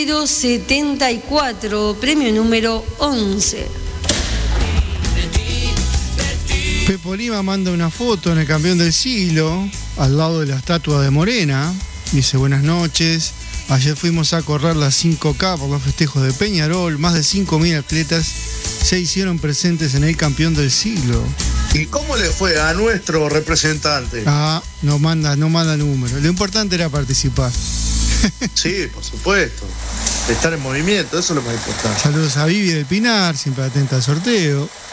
74, premio número 11. Pepo Lima manda una foto en el campeón del siglo, al lado de la estatua de Morena. Dice: buenas noches. Ayer fuimos a correr las 5K por los festejos de Peñarol. Más de 5.000 atletas se hicieron presentes en el campeón del siglo. ¿Y cómo le fue a nuestro representante? No manda número. Lo importante era participar. Sí, por supuesto. Estar en movimiento, eso es lo más importante. Saludos a Vivi del Pinar, siempre atenta al sorteo.